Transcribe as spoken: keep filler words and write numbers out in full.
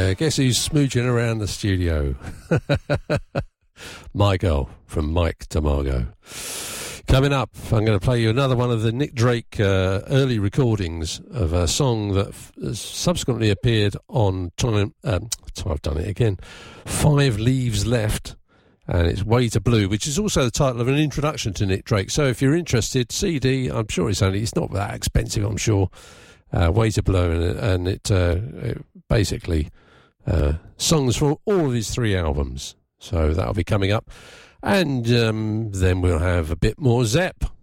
Uh, guess who's smooching around the studio? My Girl from Mike Tamargo. Coming up, I'm going to play you another one of the Nick Drake uh, early recordings of a song that f- subsequently appeared on Time. Um, I've done it again. Five Leaves Left, and it's Way to Blue, which is also the title of an introduction to Nick Drake. So if you're interested, C D, I'm sure it's only it's not that expensive. I'm sure. Uh, Way to Blue, and, and it, uh, it basically uh, songs from all of his three albums. So that'll be coming up. And um, then we'll have a bit more Zepp.